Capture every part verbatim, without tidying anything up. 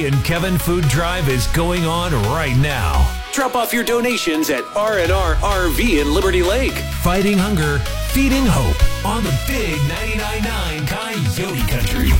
and Kevin Food Drive is going on right now. Drop off your donations at R and R R V in Liberty Lake. Fighting hunger, feeding hope on the big ninety-nine point nine Coyote Country.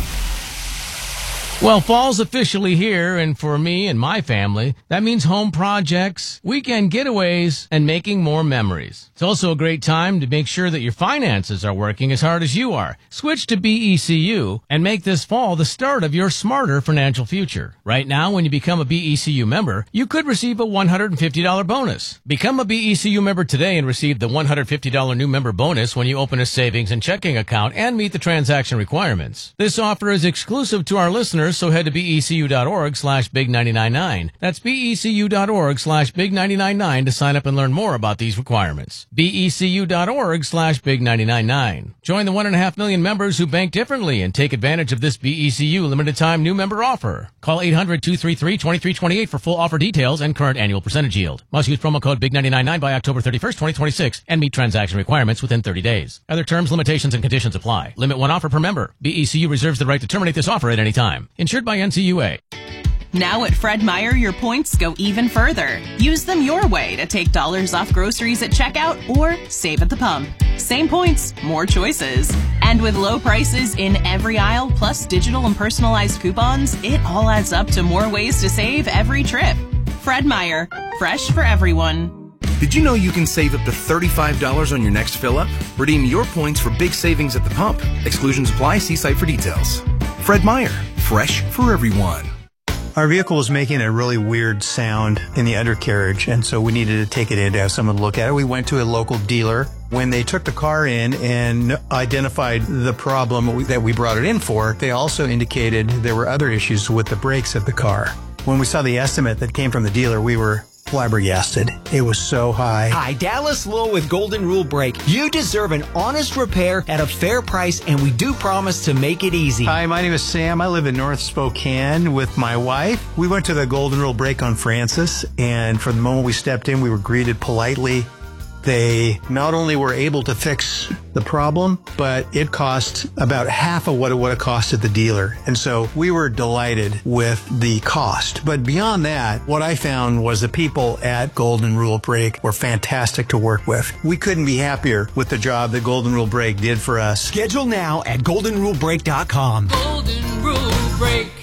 Well, fall's officially here, and for me and my family, that means home projects, weekend getaways, and making more memories. It's also a great time to make sure that your finances are working as hard as you are. Switch to B E C U and make this fall the start of your smarter financial future. Right now, when you become a B E C U member, you could receive a one hundred fifty dollars bonus. Become a B E C U member today and receive the one hundred fifty dollars new member bonus when you open a savings and checking account and meet the transaction requirements. This offer is exclusive to our listeners, so head to becu.org slash big 999. That's becu.org slash big 999 to sign up and learn more about these requirements. becu.org slash big 999. Join the one and a half million members who bank differently and take advantage of this B E C U limited time new member offer. Call eight hundred, two three three, two three two eight for full offer details and current annual percentage yield. Must use promo code big nine nine nine by October thirty-first, twenty twenty-six and meet transaction requirements within thirty days. Other terms, limitations, and conditions apply. Limit one offer per member. B E C U reserves the right to terminate this offer at any time. Insured by N C U A. Now at Fred Meyer, your points go even further. Use them your way to take dollars off groceries at checkout or save at the pump. Same points, more choices. And with low prices in every aisle, plus digital and personalized coupons, it all adds up to more ways to save every trip. Fred Meyer, fresh for everyone. Did you know you can save up to thirty-five dollars on your next fill-up? Redeem your points for big savings at the pump. Exclusions apply. See site for details. Fred Meyer, fresh for everyone. Our vehicle was making a really weird sound in the undercarriage, and so we needed to take it in to have someone look at it. We went to a local dealer. When they took the car in and identified the problem that we brought it in for, they also indicated there were other issues with the brakes of the car. When we saw the estimate that came from the dealer, we were flabbergasted. It was so high. Hi, Dallas Lowe with Golden Rule Brake. You deserve an honest repair at a fair price, and we do promise to make it easy. Hi, my name is Sam. I live in North Spokane with my wife. We went to the Golden Rule Brake on Francis, and from the moment we stepped in, we were greeted politely. They not only were able to fix the problem, but it cost about half of what it would have cost at the dealer. And so we were delighted with the cost. But beyond that, what I found was the people at Golden Rule Brake were fantastic to work with. We couldn't be happier with the job that Golden Rule Brake did for us. Schedule now at golden rule brake dot com. Golden Rule Brake.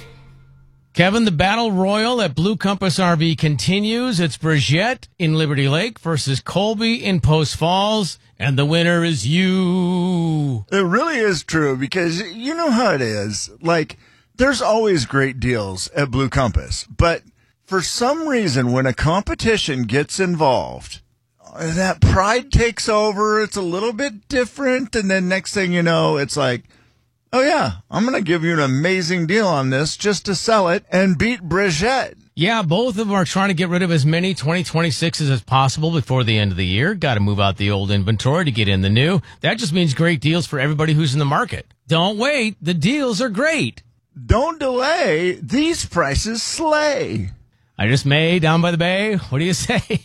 Kevin, the battle royal at Blue Compass R V continues. It's Brigitte in Liberty Lake versus Colby in Post Falls, and the winner is you. It really is true, because you know how it is. Like, there's always great deals at Blue Compass, but for some reason, when a competition gets involved, that pride takes over. It's a little bit different, and then next thing you know, it's like, oh, yeah, I'm going to give you an amazing deal on this just to sell it and beat Brigitte. Yeah, both of them are trying to get rid of as many twenty twenty-sixes as possible before the end of the year. Got to move out the old inventory to get in the new. That just means great deals for everybody who's in the market. Don't wait. The deals are great. Don't delay. These prices slay. I just may down by the bay. What do you say?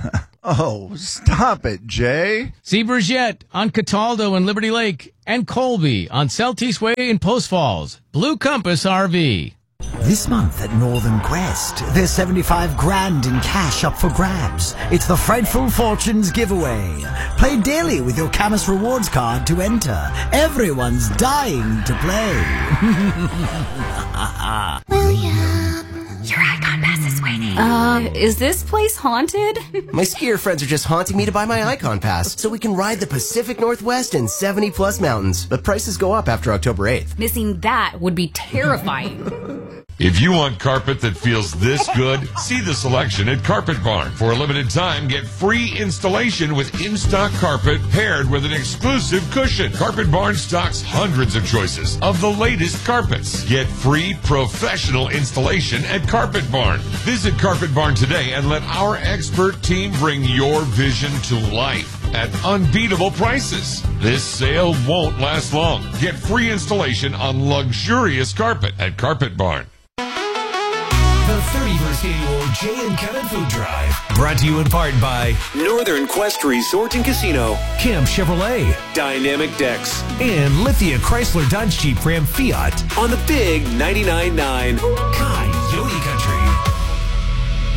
Oh, stop it, Jay. See Brigitte on Cataldo in Liberty Lake and Colby on Celtice Way in Post Falls. Blue Compass R V. This month at Northern Quest, there's seventy-five grand in cash up for grabs. It's the Frightful Fortunes giveaway. Play daily with your Camus Rewards card to enter. Everyone's dying to play. William, your Icon Pass is waiting. Uh, is this place haunted? My skier friends are just haunting me to buy my Icon Pass so we can ride the Pacific Northwest and seventy plus mountains. But prices go up after October eighth. Missing that would be terrifying. If you want carpet that feels this good, see the selection at Carpet Barn. For a limited time, get free installation with in-stock carpet paired with an exclusive cushion. Carpet Barn stocks hundreds of choices of the latest carpets. Get free professional installation at Carpet Barn. Visit Carpet Barn today and let our expert team bring your vision to life at unbeatable prices. This sale won't last long. Get free installation on luxurious carpet at Carpet Barn. The thirty-first Annual Jay and Kevin Food Drive. Brought to you in part by Northern Quest Resort and Casino, Camp Chevrolet, Dynamic Decks, and Lithia Chrysler Dodge Jeep Ram Fiat on the Big ninety-nine point nine Coyote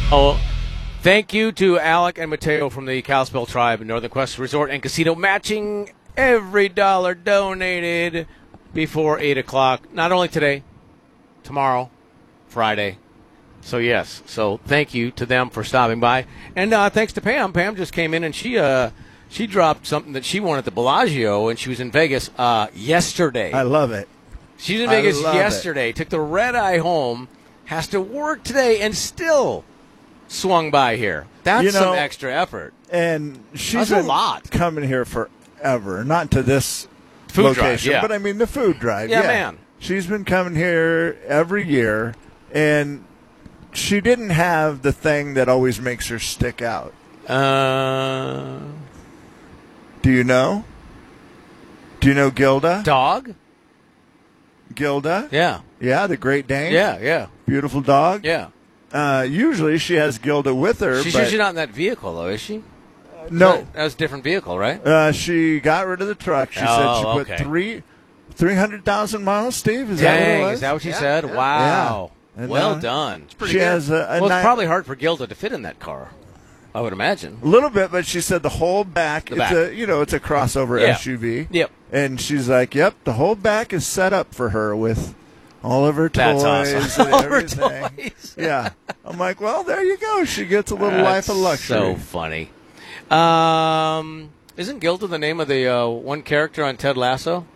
Oh, thank you to Alec and Mateo from the Kalispell Tribe and Northern Quest Resort and Casino, matching every dollar donated before eight o'clock. Not only today, tomorrow, Friday. So, yes. So, thank you to them for stopping by. And uh, thanks to Pam. Pam just came in and she uh, she dropped something that she won at the Bellagio, and she was in Vegas uh, yesterday. I love it. She's in Vegas love yesterday. Took the red eye home. Has to work today and still swung by here. That's You know, some extra effort. And she's That's a been lot. coming here forever. Not to this Food drive, location, yeah. but I mean the food drive. Yeah, Yeah, man. She's been coming here every year, and she didn't have the thing that always makes her stick out. Uh, Do you know? Do you know Gilda? Dog? Gilda? Yeah. Yeah, the Great Dane? Yeah, yeah. Beautiful dog? Yeah. Uh, usually she has Gilda with her. She's but usually not in that vehicle, though, is she? No. That was a different vehicle, right? Uh, she got rid of the truck. She Oh, said she put okay. three, three hundred thousand miles. Steve, is Dang, that what it was? is that what she Yeah, said? yeah. Wow. Yeah. And, Well uh, done. She has a, a well, ni- it's probably hard for Gilda to fit in that car, I would imagine. a little bit, but she said the whole back. The it's back. a you know it's a crossover Yeah. S U V. Yep. And she's like, "Yep, the whole back is set up for her with all of her That's toys awesome. and All of her everything." toys. Yeah. I'm like, well, there you go. She gets a little That's life of luxury. So funny. Um, isn't Gilda the name of the uh, one character on Ted Lasso?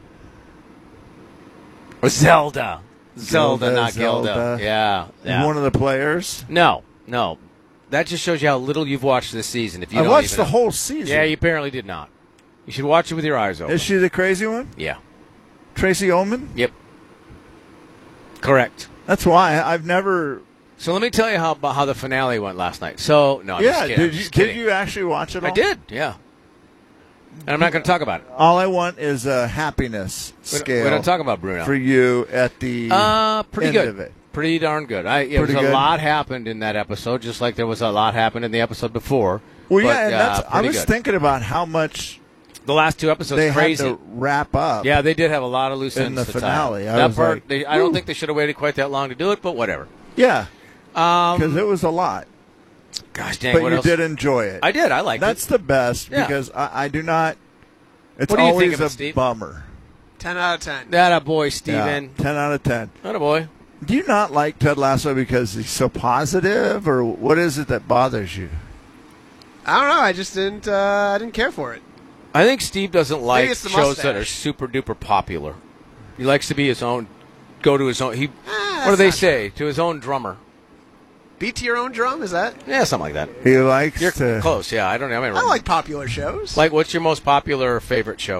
Or Zelda. Zelda, Gilda, not Gilda. Zelda. Yeah. yeah. One of the players. No, no. That just shows you how little you've watched this season. If you I don't watched even the know. whole season. Yeah, you apparently did not. You should watch it with your eyes open. Is she the crazy one? Yeah. Tracy Ullman? Yep. Correct. That's why I've never. So let me tell you how about how the finale went last night. So no, I'm yeah, just kidding. did I'm you just did kidding. you actually watch it all? I did. Yeah. And I'm not going to talk about it. All I want is a happiness We don't- scale. we don't talk about Bruno. for you at the Uh, pretty end good. of it. Pretty darn good. I, it Pretty was a good? lot happened in that episode, just like there was a lot happened in the episode before. Well, But, yeah, and uh, that's. I pretty was good. thinking about how much the last two episodes they crazy. had to wrap up. Yeah, they did have a lot of loose in ends the to tie. finale. I That was part, like, they, I don't whew. think they should have waited quite that long to do it, but whatever. Yeah, Um, because it was a lot. Gosh dang, But what you else? did enjoy it. I did. I liked That's it. the best Yeah. because I, I do not. It's What do you think always of it, a Steve? bummer. ten out of ten. That a boy, Steven. Yeah, ten out of ten. That a boy. Do you not like Ted Lasso because he's so positive, or what is it that bothers you? I don't know. I just didn't. Uh, I didn't care for it. I think Steve doesn't like it's the shows that are mustache. super duper popular. He likes to be his own, go to his own. He, Ah, what do that's they not say? To his own drummer. Beat to your own drum. Is that? Yeah, something like that. He likes You're to. close. Yeah, I don't know. I, mean, I like popular shows. Like, what's your most popular favorite show?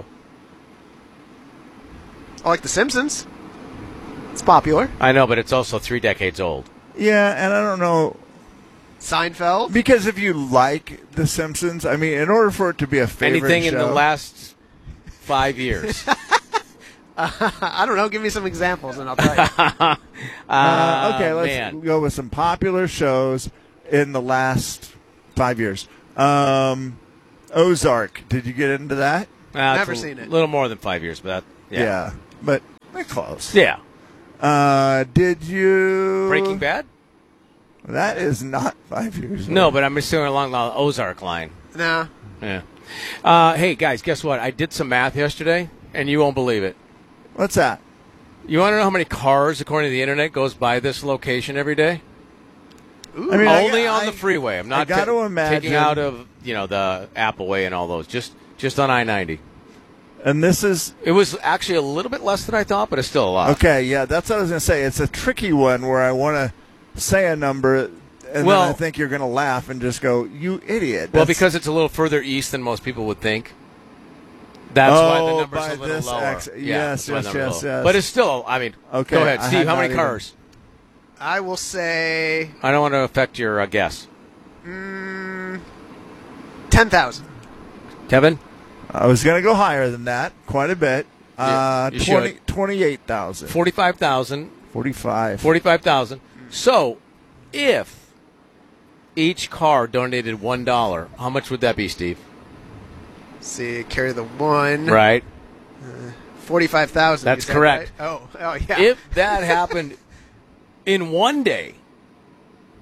I like The Simpsons. It's popular. I know, but it's also three decades old. Yeah, and I don't know. Seinfeld. Because if you like The Simpsons, I mean, in order for it to be a favorite Anything in show, the last five years. Uh, I don't know. Give me some examples, and I'll tell you. Uh, okay, let's man. go with some popular shows in the last five years. Um, Ozark. Did you get into that? Uh, Never it's a seen it. little more than five years, but that, yeah. but they're close. Yeah. Uh, did you Breaking Bad? That is not five years. No, old. but I'm just doing along the Ozark line. Nah. Yeah. Uh, hey, guys, guess what? I did some math yesterday, and you won't believe it. What's that? You want to know how many cars, according to the internet, goes by this location every day? Ooh. I mean, I- Only on I- the freeway. I'm I not got to ta- imagine- taking out of you know the Appleway and all those. Just just on I ninety. And this is It was actually a little bit less than I thought, but it's still a lot. okay. Yeah, that's what I was going to say. It's a tricky one where I want to say a number, and Well- then I think you're going to laugh and just go, "You idiot!" Well, That's- because it's a little further east than most people would think. That's why the Oh, number's by a little this lower. ex- Yeah, yes, that's why the yes, number's yes, lower. yes. But it's still, I mean, Okay, go ahead, I Steve. had How not many even- cars? I will say I don't want to affect your uh, guess. mm, ten thousand. Kevin? I was going to go higher than that, quite a bit. Uh, you twenty, should. twenty-eight thousand. forty-five thousand. forty-five. forty-five thousand. So, if each car donated one dollar, how much would that be, Steve? See, carry the one. Right. Forty-five thousand. That's correct. Right? Oh, oh yeah. If that happened in one day,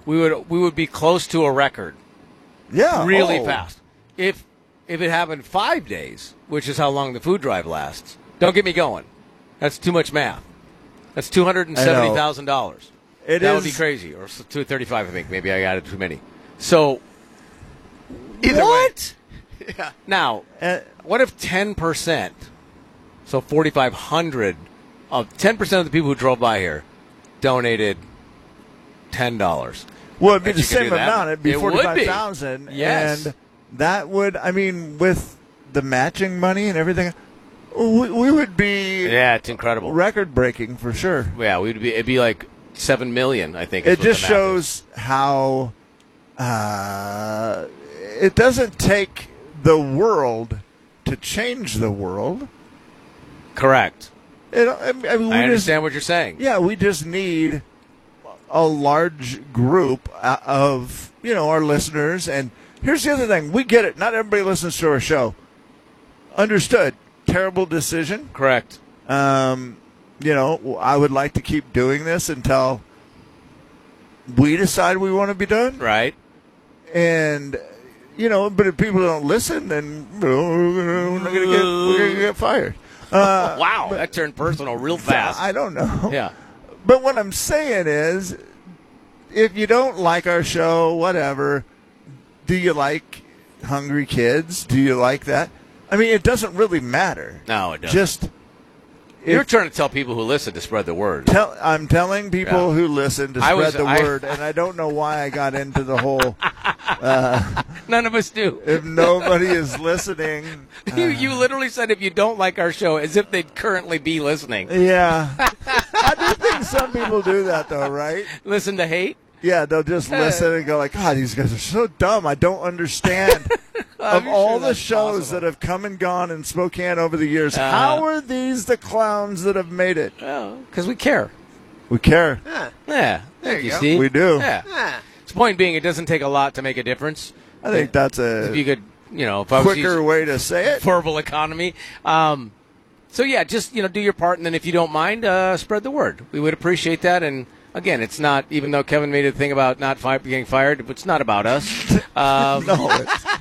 we would we would be close to a record. Yeah, really oh. fast. If if it happened five days, which is how long the food drive lasts, don't get me going. That's too much math. That's two hundred and seventy thousand dollars. It that is, would be crazy, or two thirty-five. I think maybe I added too many. So, either what? way. Yeah. Now, uh, what if ten percent, so forty-five hundred of ten percent of the people who drove by here donated ten dollars? Well, it'd be Bet the you could same do that. amount. It'd be It would be. forty-five thousand. Yes. And that would, I mean, with the matching money and everything, we, we would be Yeah, it's incredible. record breaking for sure. Yeah, we'd be. It'd be like seven million. I think. is It what just the math shows how uh, it doesn't take the world to change the world. is. Correct. It, I mean, I, mean, we I just- understand what you're saying. Yeah, we just need a large group uh, of, you know, our listeners. And here's the other thing. We get it. Not everybody listens to our show. Understood. Terrible decision. Correct. Um, you know, I would like to keep doing this until we decide we want to be done. Right. And, you know, but if people don't listen, then you know, we're not going to get, we're going to get fired. Uh, wow, that turned personal real fast. I don't know. Yeah. But what I'm saying is, if you don't like our show, whatever, do you like Hungry Kids? Do you like that? I mean, it doesn't really matter. No, it doesn't. Just You're if- trying to tell people who listen to spread the word. Tell, I'm telling people Yeah. who listen to I spread was- the I- word, and I don't know why I got into the whole. Uh, None of us do. If nobody is listening, you you literally said if you don't like our show, as if they'd currently be listening. yeah, I do think some people do that though, right? Listen to hate. Yeah, they'll just listen and go like, "God, these guys are so dumb. I don't understand." I'm of all sure the that's shows possible. that have come and gone in Spokane over the years, Uh-huh. how are these the clowns that have made it? Oh, because we care. We care. Yeah. Yeah, There thank you you, go. Steve. We do. Yeah. Ah. The point being, it doesn't take a lot to make a difference. I think that's a If you could, you know, if I was quicker using way to say it. verbal economy. Um, so yeah, just you know, do your part, and then if you don't mind, uh, spread the word. We would appreciate that. And again, it's not even though Kevin made a thing about not fi- getting fired, it's not about us. Um, No, it's-